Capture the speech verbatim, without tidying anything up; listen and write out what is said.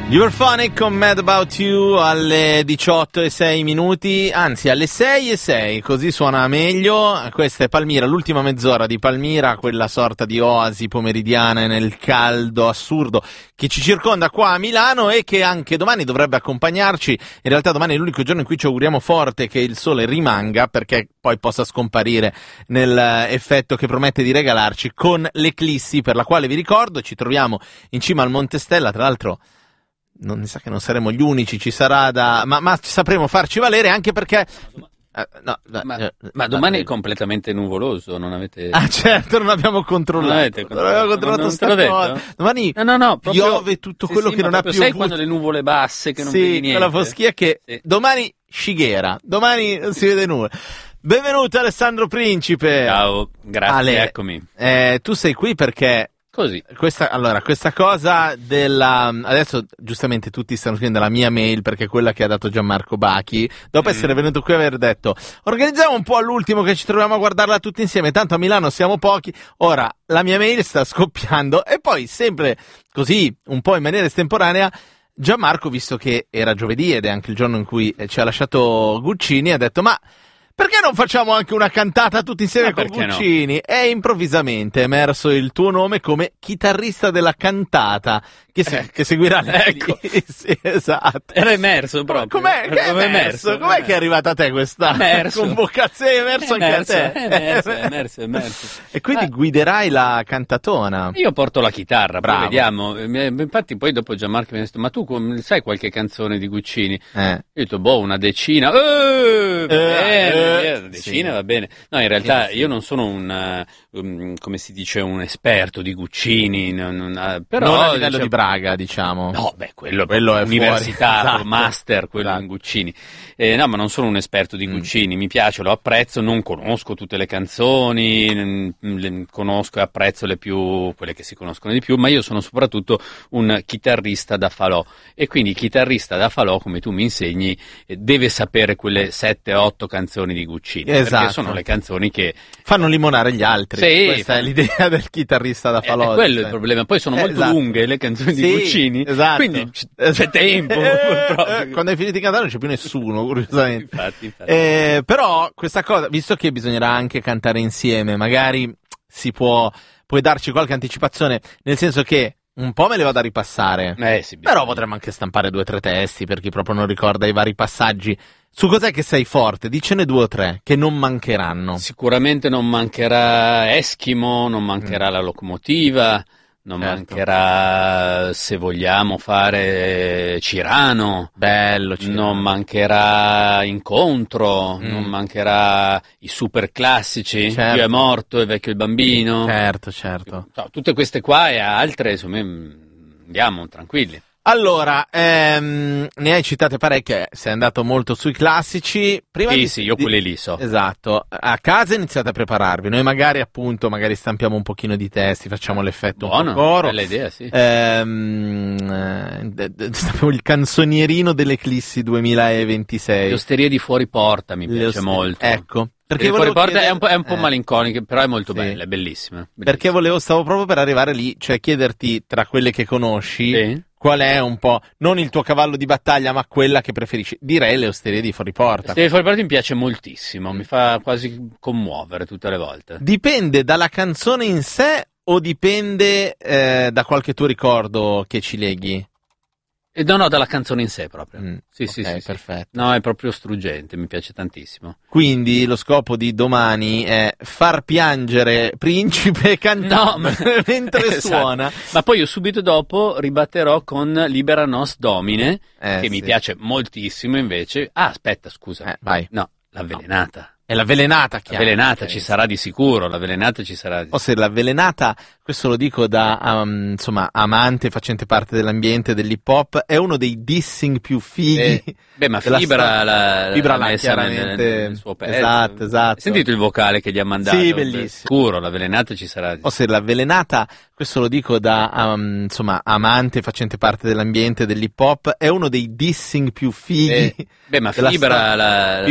Europhonic con Mad About You alle diciotto e sei minuti, anzi alle sei e sei, così suona meglio. Questa è Palmira, l'ultima mezz'ora di Palmira, quella sorta di oasi pomeridiana nel caldo assurdo che ci circonda qua a Milano e che anche domani dovrebbe accompagnarci. In realtà domani è l'unico giorno in cui ci auguriamo forte che il sole rimanga, perché poi possa scomparire nell'effetto che promette di regalarci con l'eclissi, per la quale vi ricordo ci troviamo in cima al Monte Stella. Tra l'altro non mi sa che non saremo gli unici, ci sarà da ma, ma sapremo farci valere, anche perché eh, no, ma, eh, ma domani eh, è completamente nuvoloso, non avete ah certo, non abbiamo controllato, non avete controllato, non abbiamo controllato sta cosa. Domani no, no, no, proprio, piove tutto sì, quello sì, che non ha piovuto. Sai quando le nuvole basse che non sì, vedi niente? Quella foschia che sì. Domani scighera, domani non si vede nulla. Benvenuto Alessandro Principe. Ciao, grazie, Ale, eccomi. Eh, tu sei qui perché così. Questa, allora, questa cosa della... Adesso, giustamente, tutti stanno scrivendo la mia mail, perché è quella che ha dato Gianmarco Bachi, dopo mm. essere venuto qui e aver detto organizziamo un po' all'ultimo che ci troviamo a guardarla tutti insieme, tanto a Milano siamo pochi. Ora, la mia mail sta scoppiando e poi, sempre così, un po' in maniera estemporanea, Gianmarco, visto che era giovedì ed è anche il giorno in cui ci ha lasciato Guccini, ha detto ma... perché non facciamo anche una cantata tutti insieme con Guccini? No? E improvvisamente è emerso il tuo nome come chitarrista della cantata che, se- eh, che seguirà lei. Ecco. Sì, esatto. Era emerso proprio. Com'è, che è emerso? emerso? Com'è che è arrivata a te questa emerso. convocazione? È emerso, è emerso anche a te? È emerso, è emerso, è emerso. E quindi ah. guiderai la cantatona. Io porto la chitarra, Bravo. poi vediamo. Infatti poi dopo Gianmarco mi ha detto ma tu sai qualche canzone di Guccini? Eh. Io ho detto boh, una decina. Eh, eh, bene, eh, una decina sì. Va bene. No, in realtà eh, sì. io non sono un, um, come si dice, un esperto di Guccini, non, non, però non a livello diciamo, di Braga, diciamo. No, beh, quello, quello è università, esatto. master, quello esatto. in Guccini. Eh, no, ma non sono un esperto di Guccini, mm. mi piace, lo apprezzo, non conosco tutte le canzoni, le conosco e apprezzo le più, quelle che si conoscono di più, ma io sono soprattutto un chitarrista da falò, e quindi chitarrista da falò, come tu mi insegni, deve sapere quelle sette otto canzoni di Guccini, esatto. perché sono le canzoni che fanno limonare gli altri. Sì, questa fa... è l'idea del chitarrista da falò. È quello il problema, poi sono molto esatto. lunghe le canzoni sì, di Guccini, esatto. quindi c- c'è tempo. Eh, quando hai finito di cantare non c'è più nessuno, curiosamente. Infatti, infatti. Eh, però questa cosa, visto che bisognerà anche cantare insieme, magari si può, puoi darci qualche anticipazione, nel senso che un po' me le vado a ripassare, eh, sì, però potremmo anche stampare due o tre testi per chi proprio non ricorda i vari passaggi. Su cos'è che sei forte? Dicene due o tre che non mancheranno. Sicuramente non mancherà Eschimo, non mancherà mm. la locomotiva, non certo. mancherà, se vogliamo fare Cirano, bello Cirano. Non mancherà Incontro, mm. non mancherà i super classici, certo. Dio è morto e vecchio il bambino. Certo, certo. No, tutte queste qua e altre, insomma, andiamo tranquilli. Allora, ehm, ne hai citate parecchie, sei andato molto sui classici. Prima sì, di, sì, io di, quelli lì so. Esatto, a casa iniziate a prepararvi, noi magari appunto, magari stampiamo un pochino di testi, facciamo l'effetto buono, un po' coro. Bella idea, sì. Ehm, eh, stampiamo il canzonierino dell'Eclissi duemilaventisei. Le osterie di fuori porta mi piace osterie, molto. Ecco. Perché fuori porta chiedere... è un po', è un po' eh. malinconica, però è molto sì. bella, è bellissima, bellissima. Perché volevo, stavo proprio per arrivare lì, cioè chiederti tra quelle che conosci, sì. qual è un po', non il tuo cavallo di battaglia, ma quella che preferisci. Direi le osterie di fuori porta. Le osterie di fuori porta mi piace moltissimo, mi fa quasi commuovere tutte le volte. Dipende dalla canzone in sé o dipende eh, da qualche tuo ricordo che ci leghi? No, no, dalla canzone in sé proprio. Mm, sì, okay, sì, sì, perfetto. No, è proprio struggente, mi piace tantissimo. Quindi lo scopo di domani è far piangere Principe cantando no, ma... mentre esatto. suona. Ma poi io subito dopo ribatterò con Libera Nos Domine, eh, che sì. mi piace moltissimo invece. Ah, aspetta, scusa. Eh, vai. No, l'avvelenata. È l'avvelenata, chiaro. L'avvelenata okay. ci sarà di sicuro, l'avvelenata ci sarà di O se l'avvelenata, questo lo dico da um, insomma amante facente parte dell'ambiente dell'hip hop, è uno dei dissing più fighi. Eh, beh, ma Fibra l'ha, Fibra l'ha l'ha messa chiaramente nel, nel suo pezzo. Esatto, esatto. Hai sentito il vocale che gli ha mandato? Sì, bellissimo. Sicuro, l'avvelenata ci sarà di O se l'avvelenata, questo lo dico da um, insomma amante facente parte dell'ambiente dell'hip hop, è uno dei dissing più fighi. Eh, beh, ma Fibra l'ha